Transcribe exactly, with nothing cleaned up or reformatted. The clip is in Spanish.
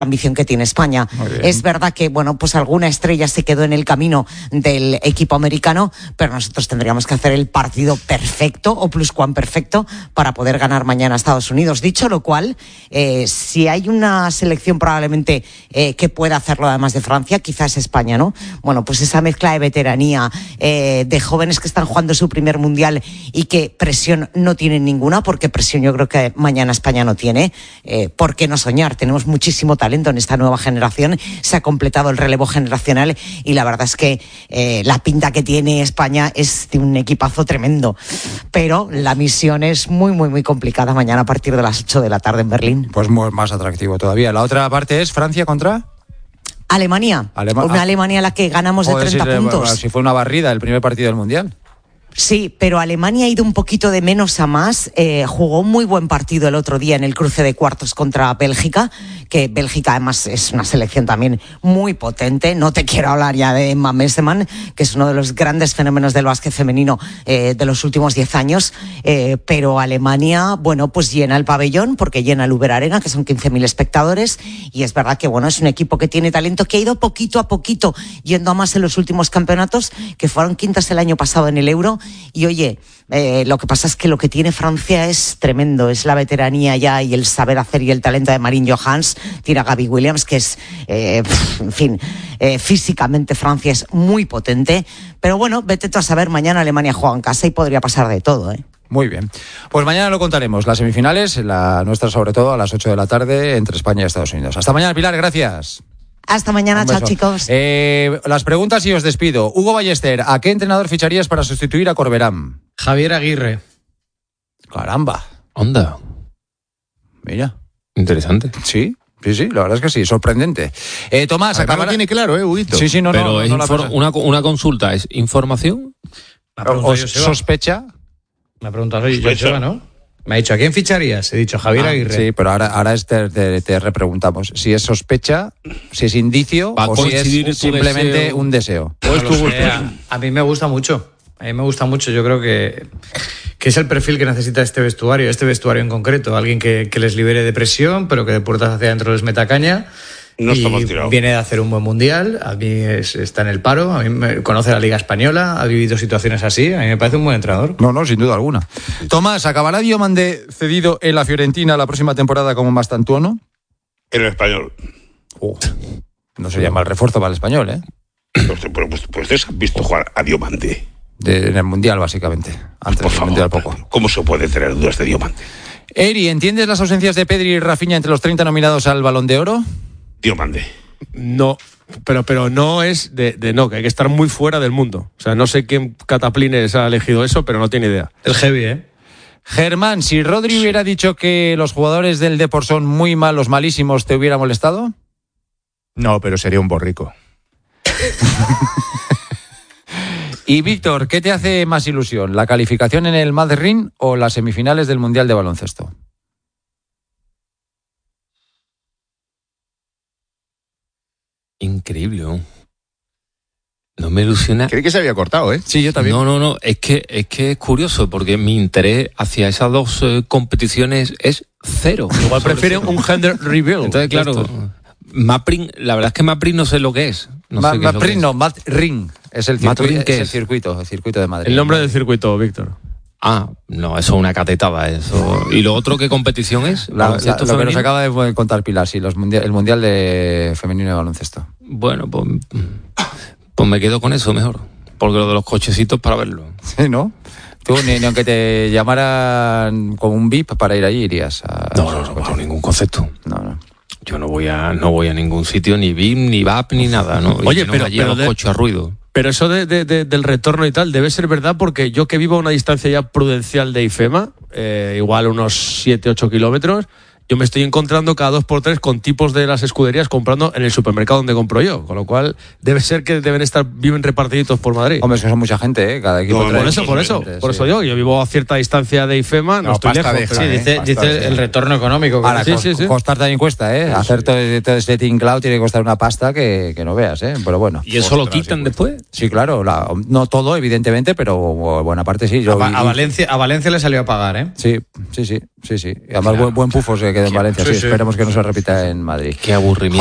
ambición que tiene España. Es verdad que, bueno, pues alguna estrella se quedó en el camino del equipo americano, pero nosotros tendríamos que hacer el partido perfecto o pluscuamperfecto para poder ganar mañana a Estados Unidos. Dicho lo cual, eh, si hay una selección probablemente eh, que pueda hacerlo además de Francia, quizás España, ¿no? Bueno, pues esa mezcla de veteranía, eh, de jóvenes que están jugando su primer mundial y que presión no tienen ninguna, porque presión yo creo que mañana España no tiene. Eh, ¿Por qué no soñar? Tenemos muchísimo talento en esta nueva generación, se ha completado el relevo generacional y la verdad es que eh, la pinta que tiene España es de un equipazo tremendo, pero la misión es muy muy muy complicada mañana a partir de las ocho de la tarde en Berlín. Pues muy, más atractivo todavía. La otra parte es Francia contra Alemania, Alema- una Alemania a la que ganamos de treinta si, puntos. Si fue una barrida el primer partido del Mundial. Sí, pero Alemania ha ido un poquito de menos a más. Eh, jugó un muy buen partido el otro día en el cruce de cuartos contra Bélgica, que Bélgica además es una selección también muy potente. No te quiero hablar ya de Emma Messeman, que es uno de los grandes fenómenos del básquet femenino eh, de los últimos diez años. Eh, pero Alemania, bueno, pues llena el pabellón, porque llena el Uber Arena, que son quince mil espectadores. Y es verdad que, bueno, es un equipo que tiene talento, que ha ido poquito a poquito yendo a más en los últimos campeonatos, que fueron quintas el año pasado en el Euro. Y oye, eh, lo que pasa es que lo que tiene Francia es tremendo, es la veteranía ya y el saber hacer y el talento de Marine Johans, tiene a Gaby Williams, que es, eh, en fin, eh, físicamente Francia es muy potente, pero bueno, vete tú a saber, mañana Alemania juega en casa y podría pasar de todo, ¿eh? Muy bien. Pues mañana lo contaremos, las semifinales, la nuestra sobre todo a las ocho de la tarde entre España y Estados Unidos. Hasta mañana, Pilar, gracias. Hasta mañana, chao chicos. Eh, las preguntas y os despido. Hugo Ballester, ¿a qué entrenador ficharías para sustituir a Corberán? Javier Aguirre. Caramba. Onda. Mira. Interesante. Sí, sí, sí, la verdad es que sí, sorprendente. Eh, Tomás, Además acabará... lo tiene claro, ¿eh, Huguito? Sí, sí, no, Pero no, es no, no infor- la una, una consulta, ¿es información? Me ha preguntado ¿Os Joseba. sospecha? Me ha preguntado Joseba, ¿no? Me ha dicho, ¿a quién ficharías? He dicho, Javier Ah, Aguirre. sí, pero ahora, ahora es te, te, te repreguntamos si es sospecha, si es indicio Va a o si coincidir es tu simplemente deseo. un deseo. No lo sé, a, a mí me gusta mucho. A mí me gusta mucho. Yo creo que, que es el perfil que necesita este vestuario, este vestuario en concreto. Alguien que, que les libere de presión, pero que de puertas hacia adentro les meta caña. No y estamos tirados. viene de hacer un buen mundial. A mí es- está en el paro. A mí me conoce la Liga Española. Ha vivido situaciones así. A mí me parece un buen entrenador. No, no, sin duda alguna. Tomás, ¿acabará Diomande cedido en la Fiorentina la próxima temporada como Mastantuono? En el español. Uh, no sería mal refuerzo para el español, ¿eh? Pues, pues, pues ustedes han visto jugar a Diomande. De, en el Mundial, básicamente. Antes Por del favor, Mundial poco. ¿cómo se puede tener dudas de Diomande? Eri, ¿entiendes las ausencias de Pedri y Rafinha entre los treinta nominados al Balón de Oro? Diomande. No, pero, pero no es de, de no, que hay que estar muy fuera del mundo. O sea, no sé quién Cataplines ha elegido eso, pero no tiene idea. El heavy, ¿eh? Germán, si Rodri hubiera dicho que los jugadores del Depor son muy malos, malísimos, ¿te hubiera molestado? No, pero sería un borrico. Y Víctor, ¿qué te hace más ilusión? ¿La calificación en el Madrid o las semifinales del Mundial de Baloncesto? Increíble, ¿no? No me ilusiona. Creí que se había cortado, ¿eh? Sí, yo también. No, no, no. Es que es que es curioso porque mi interés hacia esas dos eh, competiciones es cero. Igual prefieren un gender reveal. Entonces, claro, Mapring, la verdad es que Mapring no sé lo que es. No Ma- sé qué es lo que Mapring es. no, Mat Ring. Es el, Mat circuito, Ring, ¿qué es el es? circuito, el circuito de Madrid. El nombre del circuito, Víctor. Ah, no, eso es una catetada, eso. ¿Y lo otro qué competición es? La- la- ¿Baloncesto lo que nos femenino? acaba de contar Pilar, sí, los mundial, el Mundial de Femenino de Baloncesto. Bueno, pues, pues me quedo con eso mejor. Porque lo de los cochecitos para verlo. Sí, ¿no? Tú, ni, ni aunque te llamaran como un V I P para ir allí, irías a... No, no, no, bajo ningún concepto. No, no. Yo no voy a no voy a ningún sitio, ni V I P, ni V A P, ni nada. ¿no? Oye, Y menos pero- allí a pero los de- coches a ruido. Pero eso de, de- de- del retorno y tal debe ser verdad porque yo que vivo a una distancia ya prudencial de IFEMA, eh, igual unos siete ocho kilómetros, yo me estoy encontrando cada dos por tres con tipos de las escuderías comprando en el supermercado donde compro yo, con lo cual debe ser que deben estar viven repartiditos por Madrid. Hombre, es que son mucha gente, ¿eh? Cada equipo No, trae por eso, mucha por eso, gente, por sí. eso yo, yo vivo a cierta distancia de IFEMA, no, No, estoy pasta lejos. deja, pero- ¿eh? Dice, Bastante, dice el sí. retorno económico. Ahora, Sí, cos- sí, sí. costar también cuesta, ¿eh? Hacer todo, todo este tinglado tiene que costar una pasta que, que no veas, ¿eh? Pero bueno. ¿Y eso lo Ostras, quitan sí, después? Sí, claro, la- no todo, evidentemente, pero buena parte sí. Yo A, Va- vi- a Valencia, a Valencia le salió a pagar, ¿eh? Sí, sí, sí. Sí, sí. Y además buen, buen pufo se quedó en Valencia. Sí, Sí, sí. esperemos que no se repita en Madrid. Qué aburrimiento.